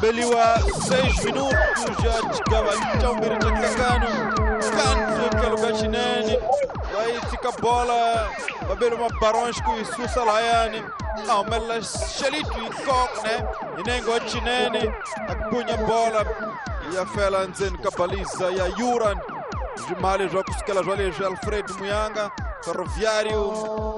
beliwa 6 minutos já chegava chaumbiri takakano canto que lugar chinene vai fica bola babelo uma barões com isso salayane ao melas chelito cock né inengo chinene apunha bola e a fela nzen kabaliza ya Yuran Jumali jogos que ela joga de Alfredo Muyanga Ferroviário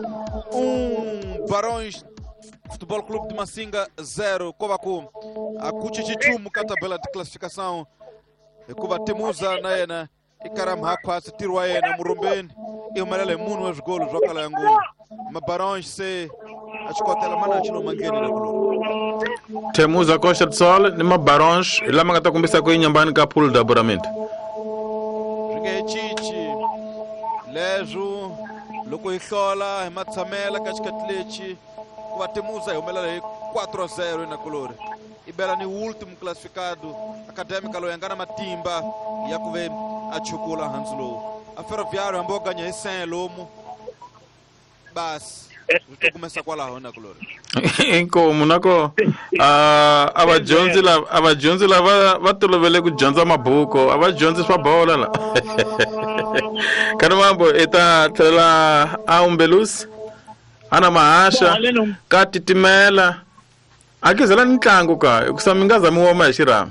Barões Futebol Clube de Masinga 0 Kovaku a Kuchichichumu tabela de classificação e Kuba Temuza na ena e Karamha quase tirou a ena Murumbeni e o Malele Muno os golos joga lá Angola mas Barões se a escota ela mana chilo mangeni na Angola Temuza Costa do Sol numa Barões e lá mangata começa com Inhambani Capul da Buramento joguei Chichi Lejo Loko Isola Matsamela Cascatlechi Temuza o Melale 4-0 na color e bela ni o último classificado Académica Loyangana Matimba e a Kuve a Chukula Hanslo a Ferroviário ambo ganha sem lomo bas tu começa com lá na color como nako aba Jones lá vai tu levele com Jones mabuco aba Jones para bola lá caramba eta tela a Umbeluz ana maasha kati timela akizela nitlangu ka kusamingaza muoma shirama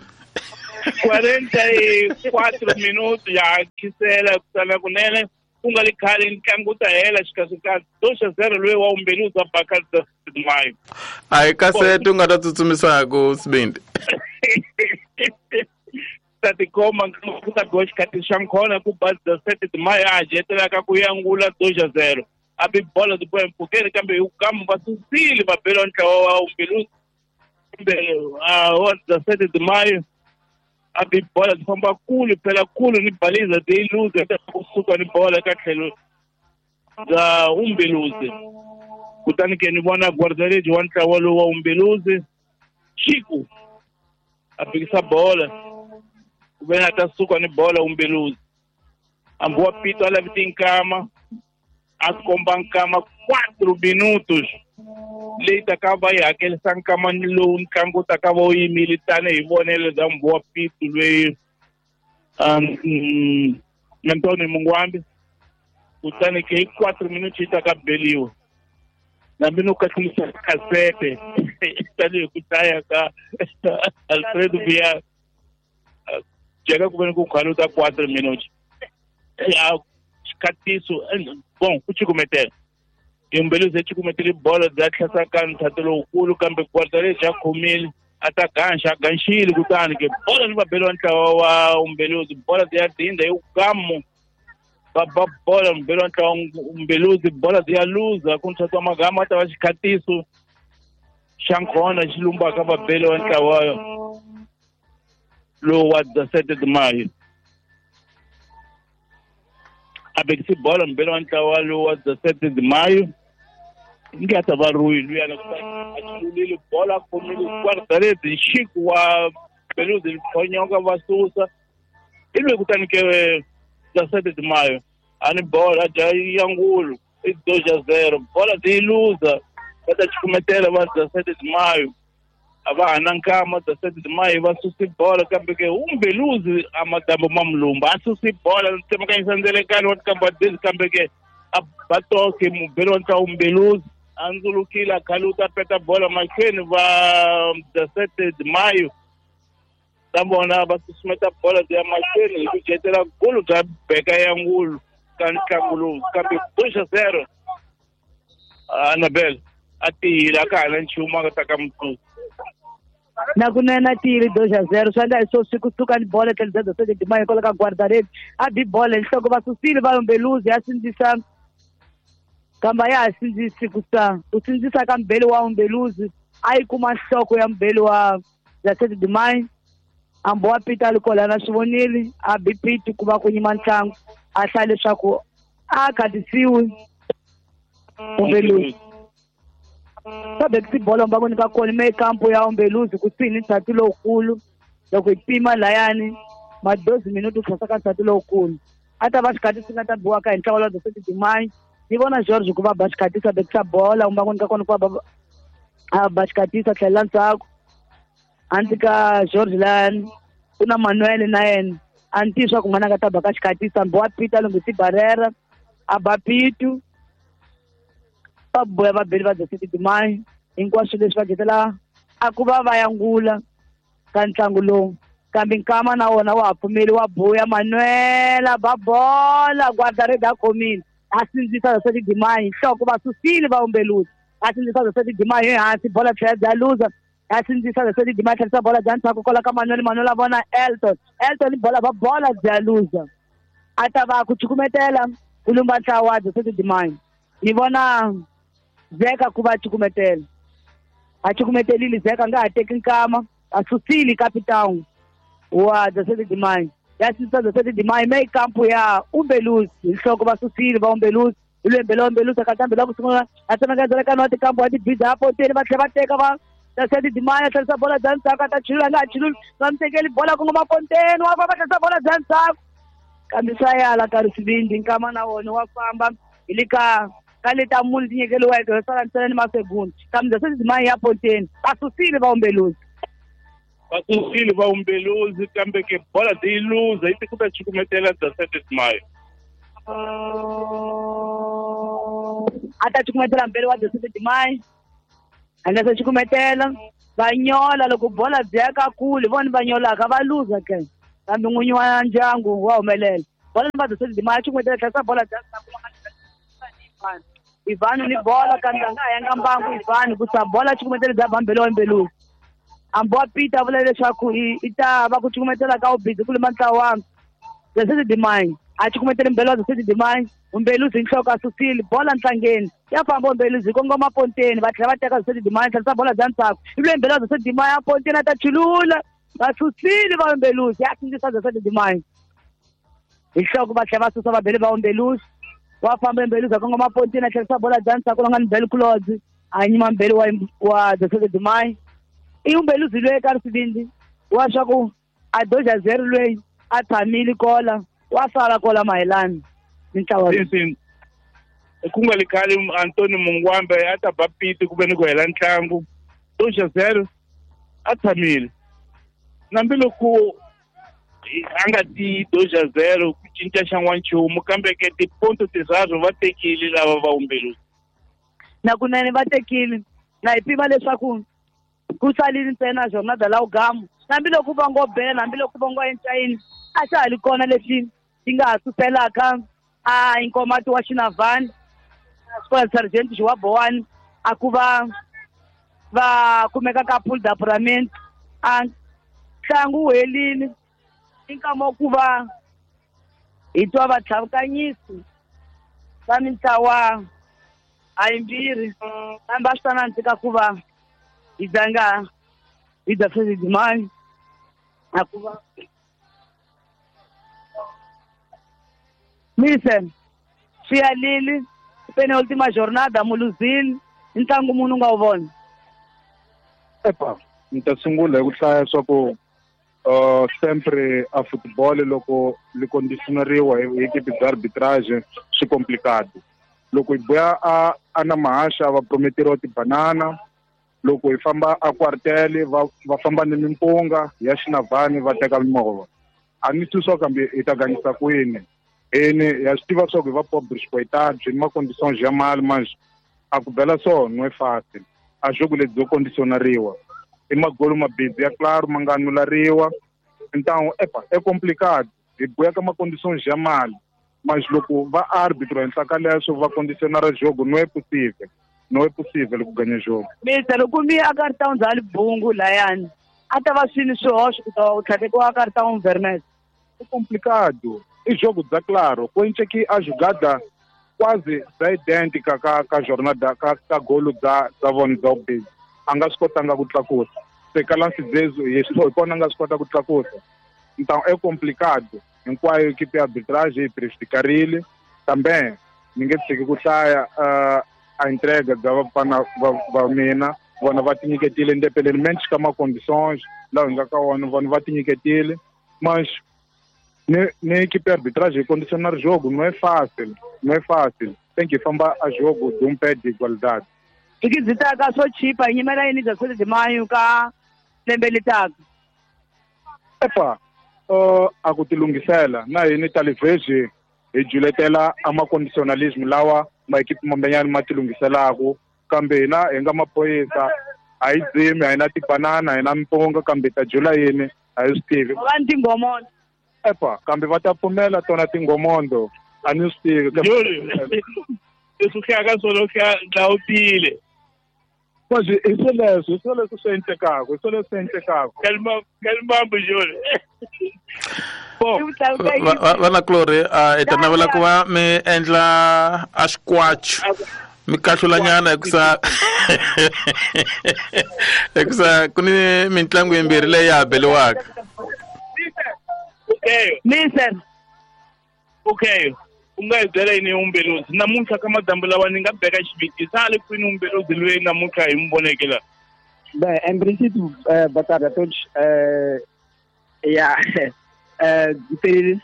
44 minutos ya kisela kusala kunene kungalikhala nitlangu ta hela xikasuka 2-0 lwe wa Umbeluz apaka Mayo ai kasetu ngatatsutsumisa ku Sibindi tatikoma kuta gosh kati shankhona ku bus 7 de Mayo ajetela ka kuyangula 2-0 abi bola do bom porque cambe o campo vassili babelo ntlawa Umbeluz a 17 de Maio abi bola de famba kulu pela kulu ni baliza de luz até kusuka ni bola ka tlhelo da Umbeluz kutani ke ni bona guardaria de ntlawa lo wa Umbeluz Chico abisa bola vem até suka ni bola Umbeluz amboa pito ala vitinkama as combancama 4 minutos leita acaba aí aquele sancama no campo acaba o militar e vonele da boa pito lwe Antônio Mungwambi utani que 4 minutos tá cabelio na minuca que se casete tali kutaya ka Alfredo Via chega com o calo da 4 minutos Catiço, bom, o Chico Meter. E Umbeluz é Chico Meter bola da Tlassacan, Tatelo, o Culo, Campe, Quartare, já comil, atacante, ganchilo, gutano, que bola no papel anta Umbeluz, bola de atinda, eu camo, bola, Umbeluz, bola de luz, a conta toma gama, tava de Catiço, Chancona, Chilumba, acaba pelo anta Lo, 17 de Maio. Abexi bola mbele wantawa lo 17 de Maio ninguém estava ruim lui anakutulile bola komili quartare de Chico wa pelo de Fonyoga Vasusa ele kutani ke 17 de Maio ani bola já Angulo 2-0 bola de Ilusa para cometer a 17 de Maio ava anankama 17 de Maio va susi bola kambeke Umbeluz amadamba mamlumba susi bola tema kan sandele kan wat kambadil kambeke abato ke mbelo nta Umbeluz anzulu kila kaluta peta bola makeni va 17 de Maio tambona ba susmeta bola de makeni kujetela golo ga beka yangulu kan kangulu kambe 2-0 Anabel ati la kana nchuma katakamtu na kunena tiri 2-0 swanda so sikusuka ni bola aquele 17 de Maio coloca guarda-rede abi bola ele soko vasusile vai Umbeluz yasindisa kamba yasindisi kusa usindisa kambele wa Umbeluz ai kuma soko ya mbele wa 17 de Maio ambo apita alikola na swonili abi piti kuba kunyima ntlangu ahlale swako akadisiwe Umbeluz sabe que bola mbangoni ka kona me campo ya Umbeluz kusini thatilo ukulu loko ipima layani ma 12 minutos kusaka thatilo ukulu ata vasikati singata buwa ka ntlawa la 17 de Maio ni vona George kuva vasikati sabe que bola mbangoni ka kona kwa vasikati sa tlhela ntsako anti ka George Lan ku na Manuel na yena a ni tivi swa ku n'wana nga ta ba ka xikati sambo wa Peter Lunguti Barrera a ba Pitu va boya vabeli va the City Dimai hinkwaswo leswi va getela a ku va va yangula ka ntlangu lowu kambe nkama na wona wa ha pfumeli wa boya Manuela ba bola guarda red a khomile a sindzisa the City Dimai nhloko va susile vaumbeluzi a sindzisa the City Dimai hansi bola tlhela bya luza a sindzisa the City Dimai tlherisa bola bya ntshaku kola ka Manuel a vona Elton bola va bola bya luza a ta va ku cukumetela ku lumba ntlawa the City Dimai ni vona Zeka ku va cukumetela a cukumetelile Zeka nga ha teki nkama a susile kapitão wa the City Dimai ya sindzisa the City Dimai mai kampu ya Umbeluzi nhloko va susile va Umbeluzi Umbeluzi akatambe la ku sungula a tsanakazela ka no tikampu wa tibiza hapo teni va tlhela va teka va the City Dimai a tlherisa bola bya ntshaku ta chilula nga ha chiluli va mitekeli bola ku nga maponteni wa va tlherisa bola bya ntshaku kambe swa yala ka risivindi nkama na wona wa famba hi le ka leta munhu ti nyikeliweke ho sala ntsena ni masegundi kambe the City Dimai ya ponteni va susile va Umbeluzi kambe ke bola ti luza yi ku ta cukumetela the City Dimai a ta cukumetela mbele wa the City Dimai a nga se cukumetela va nyola loko bola bya ka kule vona va nyolaka va luza ke kambe n'winyi wa ndyangu wa humelela bola ni va the City Dimai cukumetela tlherisa bola bya Ivani ni bola kambe nga yanga mbangu Ivani ku sa bola cukumetela bya bambele wa Umbeluzi ambo Peter vula leswaku i ta va ku cukumetela ka ubizi ku lima ntlawa the City Dimai a cukumetela mbele wa the City Dimai Umbeluzi nhloko a susile bola ntlangeni ya famba Umbeluzi kongoma ponteni va tlhela va teka the City Dimai tlherisa bola bya ntshaku ivi mbele wa the City Dimai ya ponteni a ta chulula va susile va Umbeluzi ya sindzisa the City Dimai nhloko va tlhela va susa vabeli va Umbeluzi wa famba Umbeluzi a kongoma ponteni a tlherisa bola bya ntshaku la nga ni beli close a nyima mbele wa the City Dimai i Umbeluzi loyi ka risivindi wa swa ku a doja zero loyi a tshamile kola wa sala kola mayelani ntlawa ku nga likhali Anthony Mungwambe a ta ba Piti ku ve ni ku hela ntlangu doja zero a tshamile nambiloko a nga ti doja zero ku cinca xa n'wanchumu kambe ke tiponto tinharhu va tekile lava va Umbeluzi na kunene va tekile na hi pima leswaku ku salile ntsena jornada la ugamu nambiloko va ngo bela nambiloko va ngo encayini a xa ha li kona leswi ti nga ha suselaka a inkomati wa Xinavani spoil sergeant wa Bowani a ku va kumeka ka pool d'apurament a ntlangu wu helile i nkama ku va hi twa vatlhavukanyisi va mitlawa a yimbirhi kambe a swi ta nandzika ku va hi zanga hi the City Dimai a ku va listen swi alile penultima jornada mu luzile ntlangu munhu nga wu vona ni ta sungula hi ku hlaya swa ku sempre a football loko li conditioneriwa hi equipe bya arbitrage swi complicado loko hi boya a na mahasha va prometeriwa tibanana loko hi famba a quartel va famba ni mimpunga ya Xinavani va teka mimovha a ni twi swa kambe hi ta ganyisa ku yini ene ya swi tiva swa ku hi va pobre xikwetani byi ni ma-conditions ya mali manje a ku bela so no é fácil a jogo lebyi byo conditioneriwa i magolo mabindzu ya claro ma nga anulariwa então é complicado hi boya ka ma-conditions ya mali mas loko va arbitro henhla ka leswo va conditionara jogo não é possível ku ganha jogo misa loko mi a cartão bya libungu layani a ta va swini swihoxo ku ta u tlhatekiwa cartão vermelho é complicado i jogo bya claro conte que a jogada quase bya idêntica ka jornada ka golo bya vona bya ubizi a nga swi kotanga ku tlakusa se ka lance zezo hi kona a nga swi kota ku tlakusa então é complicado hinkwayo equipe ya arbitrage yi prejudikarile também ni nge tshiki ku hlaya a entrega bya vafana va mina vona va tinyiketile independentemente ka ma-conditions laha hi nga ka wona vona va tinyiketile mas ni equipe ya arbitrage hi condicionar jogo não é fácil tem que famba a jogo de pé de igualdade ikizitaka swo chipa nyimela yini the City Dimai ka lembe litaka. Epa, a ku tilungisela na hini talivheji hi juletela amaconditionalism lawa maekipi mambanyani ma tilungiselaka kambe hina hi nga maphorisa a hi dzimi a hi na tibanana a hi na mpunga kambe ta jula yini a hi swi tivi. Vanhu tingomondo. Epa kambe va ta pfumela tona tingomondo a ni swi tivi. Leswi hlaka swolo hlawutile. Manje hi swoleswo swi endlekaka Kalimambo Jule. Vana Glory hi ta navela ku va mi endla a xikwatsu mi kahlulanyana hikusa ku ni mitlangu yimbirhi leyi ya beliwaka. Okay. Unga hi byela yini Umbeluzi namuntlha ka madambu lawa ni nga beka xivitisa ali kwini Umbeluzi loyi namuntlha hi mi voneke la. Bem, em princípio, boa tarde a todos. Diferir,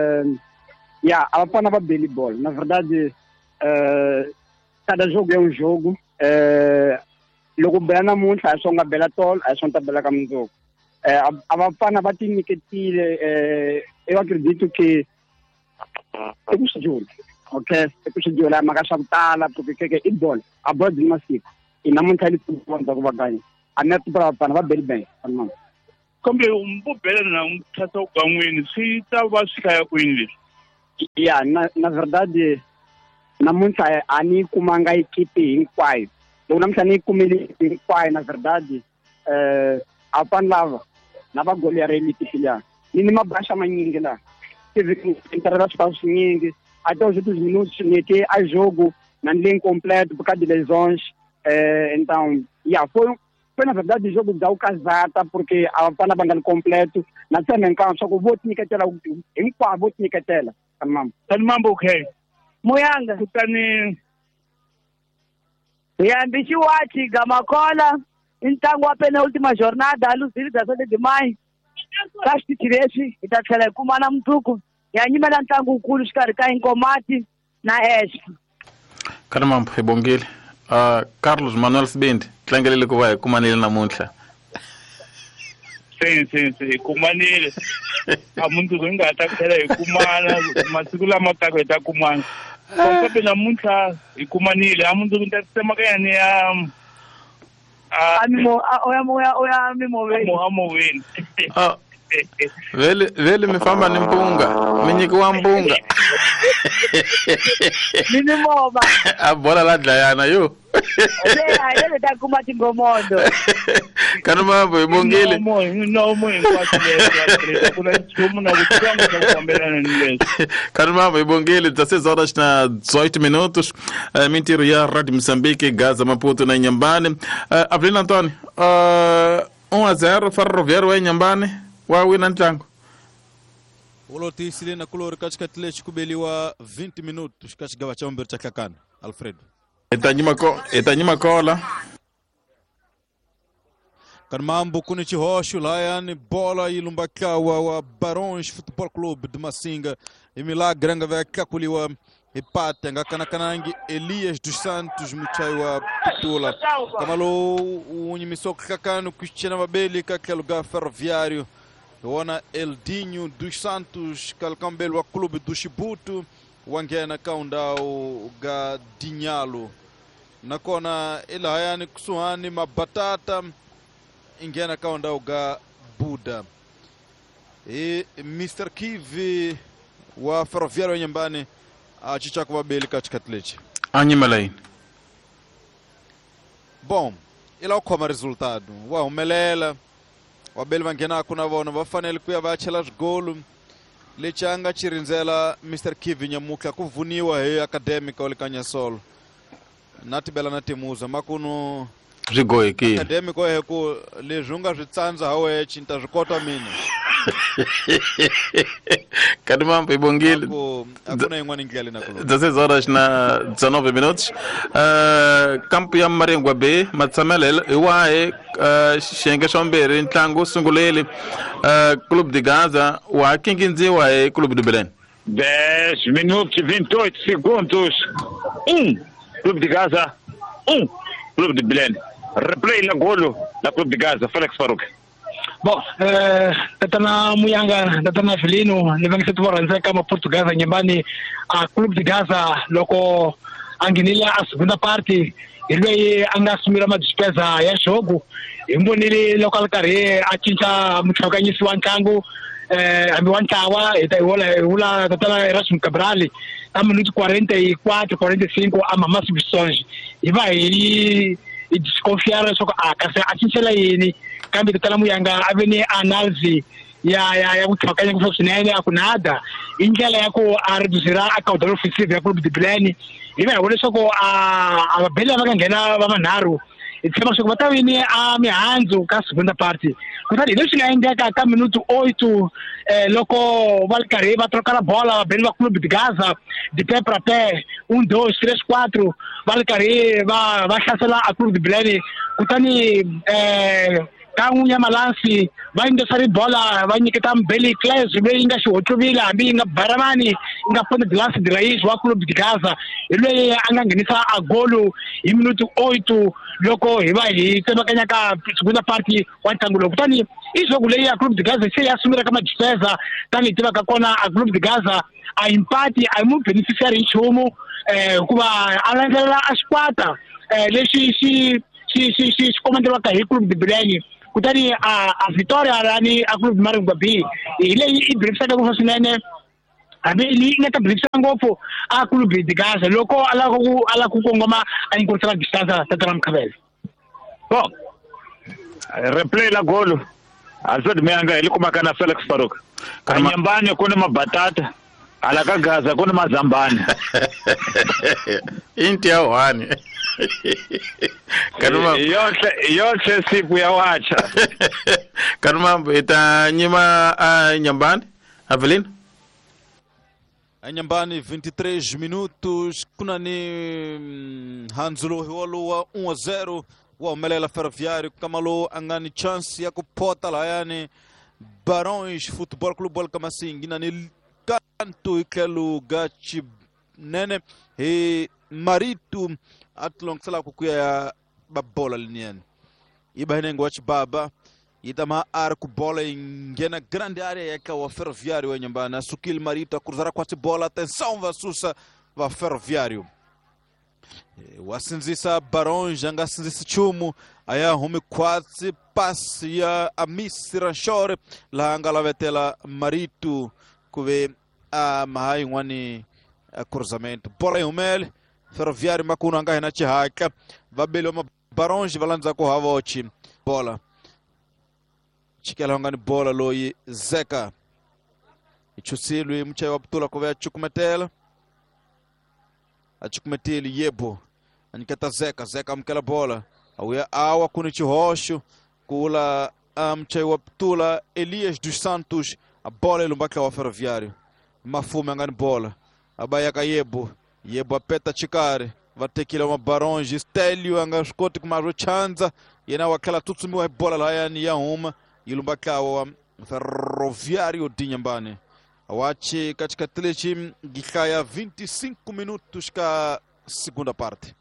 a pana para beisebol. Na verdade, cada jogo é um jogo. Logo bem na monta, é só uma bela tol, é só uma bela caminho. A pana vai ter que eu acredito que é custo de ouro, ok? É custo de ouro, mas a chavitala, porque que é bola, a bola de maciço. E na monta ele pode dar uma ganha. A neto para pana vai bem, não. Kambe bela na tata o ganwini se tava swi kaya kwini. Na verdade, na monta ani kumanga equipe hinkwayo. Loko namuntlha ni kumile hinkwayo na verdade a pana lava na va golear elite filha. Ni mabaixa manyingi lá. Teve que entrar as passos nyingi, até os outros minutos meter a jogo na linha completa por causa de lesões. Então, foi na verdade o jogo da casata porque a pana bangal completo na cena em campo só que o voto ni ketela em qual voto ni ketela Kalimambo okay. Moyanga Kutani yambishi wathi gamakola intlangu wa pena última jornada a luzili da Sete de Maio. Ka xitichi leswi hi ta tlhela hi kuma na mundzuku hi ya nyimela ntlangu wukulu xikarhi ka Inkomati na Eshe. Kalimambo hi bongile. Carlos Manuel Sibindi tlangelele ku va hi kumanile namuntlha. Sim, kumanile. A mundzuku hi nga ta tlhela hi kumana masiku lama taka hi ta kumana. Kambe namuntlha hi kumanile a mundzuku ta tsema ka yani ya oya mimoveni. Vele mi famba ni mpunga, mi nyikiwa mpunga. Nini mova. A bola la dlayana yo. Ayele ta kuma tingomondo. Kalimambo hi bongile. Kalimambo hi bongile 16 horas na 18 minutos. Mintirho ya Rádio Moçambique, Gaza, Maputo na Inhambane. Avelino Antônio, 1-0 Ferroviário wa Inhambane wa wina ntlangu. Ulotisile na kulori katikati lechi kubeliwa 20 minutos kachigawa cha umbiri cha kakana. Alfredo. Etanyima kola. Kalimambo kuni chihosho layani bola ilumbakawa wa Barões Futebol Clube de Masinga. Milagre nga vai kakuliwa ipate nga kanakanangi Elias dos Santos muchai wa Pitula. Kamalo unyimisoko kakano kuchena mabeli kakela lugar Ferroviário. Wana Eldinho dos Santos kalkambelo wa Clube do Chibuto wangena kaundao ga Dinhalo. Nakona ilahayani kusuhani mabatata ingena kaundao ga Buda. Mr. Kivi wa Ferroviário nyambani achichako wabeli katikati leche. Anyimalaini. Bom, ila ukoma resultado. Wa umelela. Wabeli vangena kuna vona vafanele kuya vachela golu. Lechanga chirinzela Mr. Kivi nyamukla kuvuniwa he Académica olikanya solo. Natibela natimuza makuno Zigoi ki. Académico he ku lejunga zvitsanza hawe chinta zvikota mina. Kalimambo hi bongile. Hakuna yengwani ngiali na kulo. 16 horas na 19 minutos. Campo ya Maringwa B matsamela iwae xiyenge xa mbirhi ntlangu sunguleli Clube de Gaza wa kingindziwa hi Clube de Belém. 10 minutos e 28 segundos. Clube de Gaza, Clube de Belém. Replay na golo da Clube de Gaza, Félix Farouk. Bom, tatana Muyanga, tatana Filino, levang sa tuwaran sa kama Portugal nyambani a Clube de Gaza loko anginila a segunda parte ele anga assumir uma despesa ya jogo imbonile local kare a cinca mutokanyisi wa ntango ambi wa ntawa ula tatana Erasmo Cabral a minuto 44 45 ama mais substituições e vai ele desconfiar só a cinca lá ele kambi tatana Muyanga aveni análise ya kuthakanya kufosinene akunada indlela yakho a reduzira a caudal ofensiva ya Clube de Belém ibe wole soko ababhela vakangena vamanharu itsema soko vatavini a mihandzu ka segunda parte kutani leswi nga endleka ka minuto 8 loko va ri karhi va troka la bola vabheli va Clube de Gaza de pé para pé 1 2 3 4 va ri karhi va hlasela a Clube de Belém kutani ka n'wunya malansi va yingesari bola va nyiketa Mbeli Claes leyi nga xihotluvile hambi yi nga baramani nga pone Glass de Raiz wa Clube de Gaza hi loyi a nga nghenisa a golu hi minuto 8 loko hi va hi tsemakanya ka segunda parte wa ntlangu lowu kutani i jogo leyi ya Clube de Gaza se ya sumira ka madifesa tani hi tivaka kona a Clube de Gaza a empati a hi mu beneficiary hi nchumu hikuva a landzelela a xikwata lexi xi komandelaka hi Clube de Belém kutani a vitória rani a Clube Maringo B ile i beneficiary ko swinene hambi ili nga ta beneficiary ngopfu a Clube de Gaza loko ala ku kongoma a incorpora distância tatara Mkhabela. Bom, replay la golo Alfred Muyanga ili kumakana Felix Farouk kanyambani kuna mabatata ala ka Gaza kuna mazambani inti ya wani kanuma yote siku ya wacha kanuma ita nyima nyambani Avelino Nyambani 23 minutos kuna ni Hanzulo hiwalo wa 1-0 wa Umelela Ferroviário kamalo angani chance ya kupota la yani Barões Futebol Clube kama singina ni kanto ikelu gachi nene he Marito atlong sala kukuya ya babola linian iba hinengo wachi baba itama arco bola ingena grande área ya kawa Ferroviário wa Nyambani Sukil Marito cruzara kwati bola atenção vasusa va Ferroviário wasinzisa Barões anga sinzisa chumu aya home kwati pasi ya Amis Ranchore la anga lavetela Marito kuve a mahai wani cruzamento bola yumele Ferroviário makuno anga hina chihaka vabelo ma Barões valanza ko havochi bola chikela ngani bola loyi Zeka ichusilo mchai waptula ko ve chukumetela achukumeteli yebo anikata Zeka mkela bola awya awa kuni chihosho kula mchai waptula Elias dos Santos a bola ilumbaka wa Ferroviário mafume ngani bola abayaka yebo apeta chikare vatekila ma Barões Stélio anga skoti kuma chanza yena wakala tutsumiwa bola la yani ya uma ilumbaka wa Ferroviário de Nyambani awache katika telechi gikaya 25 minutos ka segunda parte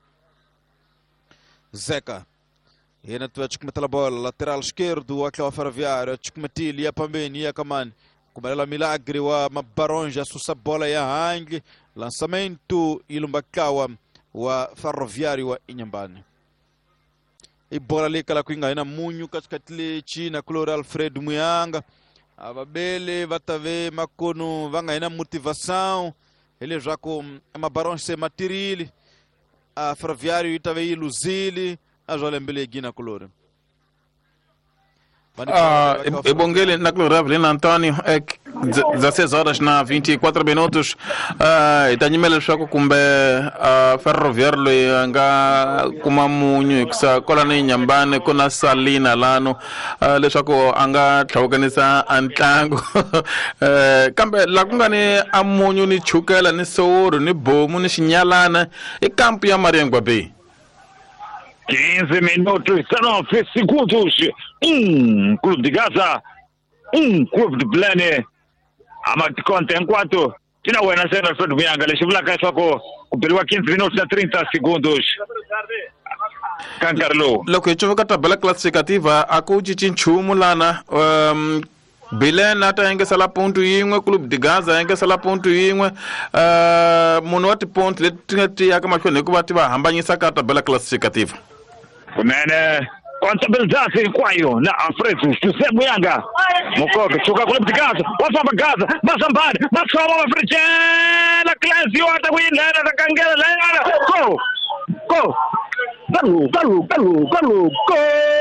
Zeka yena tu achukumetela bola lateral esquerdo wa Ferroviário achukumetili ya pambeni ya kamani kumelela milagre wa Barões asusa bola ya hangi lançamento ilumbakawa wa Ferroviário wa Nyambani ibola likala kuinga ina munyu katika tilechi na Clore Alfred Muyanga ababele vatave makono vanga ina motivação ele jako Barões se matirili a Ferroviário itave iluzili ajole mbele gina Clore Ibongele na Clore Avelino Antônio 16 horas na 24 minutos itanyimele shako kumbe Ferroviário anga kuma munyu kisa kola ni Nyambani kuna salina lano leshako anga thawakanisa antlango kambe lakungani amunyu ni chukela ni soworo ni bomu ni xinyalana ikampu ya Maringo Bay 15 minutos, 19 segundos. Clube de Gaza, Clube de Belém. Amati Conte enquanto tina wena sena Alfredo Muyanga leshivula kaiswako kupeliwa 15 minutos na 30 segundos. Carlo. Loko hi choveka tabela classificativa a ku cinci nchumu lana Bilen ata yengesela ponto yin'we, Club de Gaza yengesela ponto yin'we, munhu wa tiponti leti yaka mahlweni hikuva ti va hambanyisa ka tabela classificativa. Kunene contabilidade hinkwayo na Alfredo José Muyanga Mukoka chuka Club de Gaza wafamba Gaza Mazambani Matsoma Mafrijela Clésio atawina atakangela go go go go